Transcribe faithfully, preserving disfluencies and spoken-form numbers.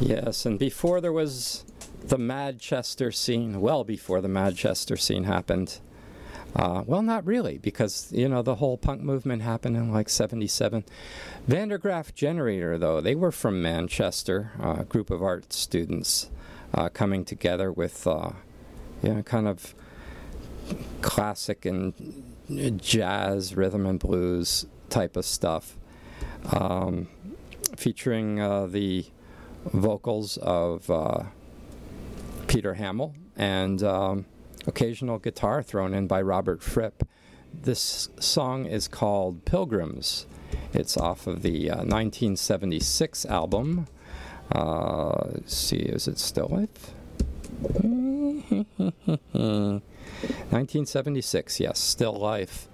Yes, and before there was the Manchester scene, well before the Manchester scene happened, uh, well, not really, because, you know, the whole punk movement happened in like seventy-seven. Vandergraaf Generator, though, they were from Manchester, uh, a group of art students uh, coming together with, uh, you know, kind of classic and jazz, rhythm and blues type of stuff, um, featuring uh, the vocals of uh, Peter Hamill and um, occasional guitar thrown in by Robert Fripp. This song is called Pilgrims. It's off of the uh, nineteen seventy-six album. Uh, let's see, is it still live? nineteen seventy-six, yes, Still Life.